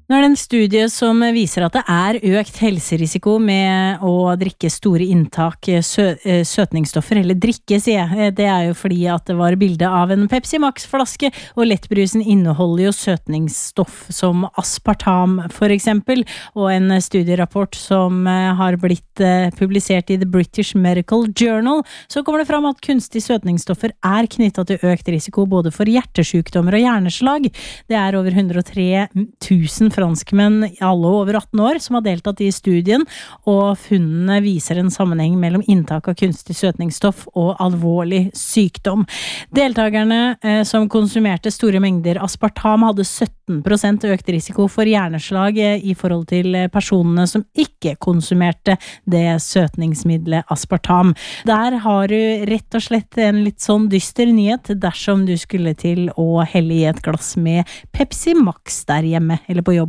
Nå det en studie som viser at det økt helserisiko med å drikke store inntak søtningsstoffer, eller drikke, sier jeg. Det jo fordi at det var bilde av en Pepsi Max-flaske, og lettbrusen inneholder jo søtningsstoff som aspartam, for eksempel, og en studierapport som har blitt publisert i The British Medical Journal, så kommer det fram at kunstige søtningsstoffer knyttet til økt risiko både for hjertesykdommer og hjerneslag. Det over 103 000 franskmenn alle over 18 år som har deltatt i studien, og funnene viser en sammenheng mellom inntak av kunstig søtningsstoff og alvorlig sykdom. Deltakerne som konsumerte store mengder aspartam hadde 17% økt risiko for hjerneslag i forhold til personene som ikke konsumerte det søtningsmiddelet aspartam. Der har du rett og slett en litt sånn dyster nyhet dersom du skulle til å helle i et glass med Pepsi Max der hjemme, eller på jobb